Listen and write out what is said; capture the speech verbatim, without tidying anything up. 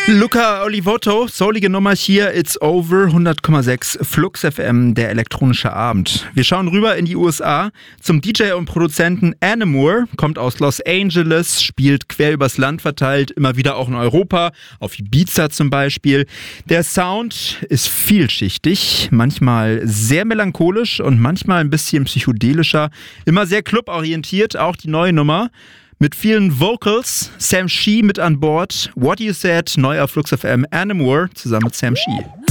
Luca Olivotto, soulige Nummer hier, It's Over, hundert Komma sechs Flux F M, der elektronische Abend. Wir schauen rüber in die U S A zum D J und Produzenten Anamur, kommt aus Los Angeles, spielt quer übers Land verteilt, immer wieder auch in Europa, auf Ibiza zum Beispiel. Der Sound ist vielschichtig, manchmal sehr melancholisch und manchmal ein bisschen psychedelischer, immer sehr cluborientiert, auch die neue Nummer. Mit vielen Vocals, Sam Shee mit an Bord, What You Said, neu auf Flux F M, Anamur zusammen mit Sam Shee.